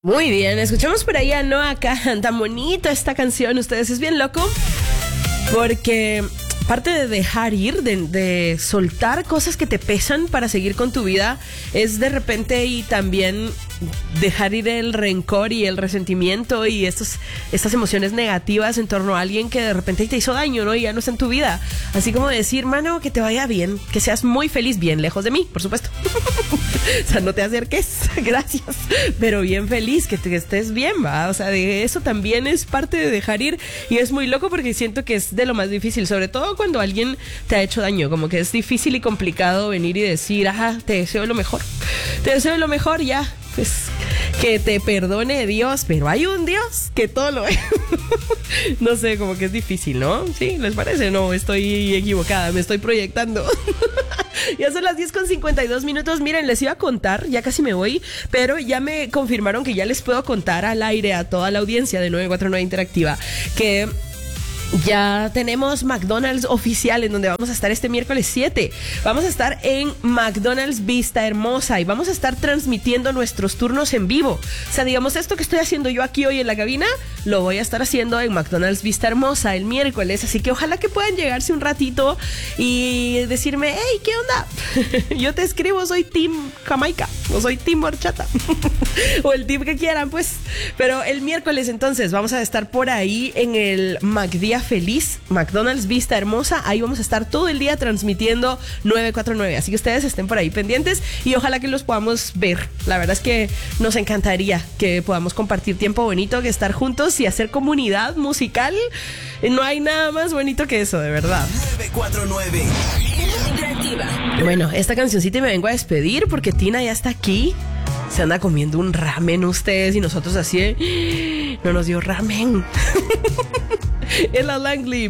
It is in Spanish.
Muy bien, escuchamos por ahí a Noah Kahan, tan bonita esta canción, ustedes, es bien loco, porque parte de dejar ir, de soltar cosas que te pesan para seguir con tu vida, es de repente y también dejar ir el rencor y el resentimiento y estas emociones negativas en torno a alguien que de repente te hizo daño, ¿no? Y ya no está en tu vida. Así como decir, mano, que te vaya bien, que seas muy feliz, bien lejos de mí, por supuesto. O sea, no te acerques, gracias, pero bien feliz, que estés bien, ¿va? O sea, de eso también es parte de dejar ir y es muy loco porque siento que es de lo más difícil, sobre todo cuando alguien te ha hecho daño, como que es difícil y complicado venir y decir, ajá, te deseo lo mejor, ya, pues que te perdone Dios, pero hay un Dios que todo lo ve. No sé, como que es difícil, ¿no? ¿Sí? ¿Les parece? No, estoy equivocada, me estoy proyectando. Ya son las 10:52. Miren, les iba a contar, ya casi me voy, pero ya me confirmaron que ya les puedo contar al aire a toda la audiencia de 949 Interactiva que ya tenemos McDonald's oficial en donde vamos a estar este miércoles 7. Vamos a estar en McDonald's Vista Hermosa y vamos a estar transmitiendo nuestros turnos en vivo. O sea, digamos, esto que estoy haciendo yo aquí hoy en la cabina, lo voy a estar haciendo en McDonald's Vista Hermosa el miércoles. Así que ojalá que puedan llegarse un ratito y decirme, hey, ¿qué onda? Yo te escribo, soy Team Jamaica o soy Team Horchata. O el team que quieran, pues. Pero el miércoles entonces vamos a estar por ahí en el McDía Feliz, McDonald's Vista Hermosa. Ahí vamos a estar todo el día transmitiendo 949. Así que ustedes estén por ahí pendientes y ojalá que los podamos ver. La verdad es que nos encantaría que podamos compartir tiempo bonito, que estar juntos y hacer comunidad musical. No hay nada más bonito que eso, de verdad. 949 Interactiva. Bueno, esta cancioncita me vengo a despedir porque Tina ya está aquí. Se anda comiendo un ramen ustedes y nosotros así, no nos dio ramen. En la Langley.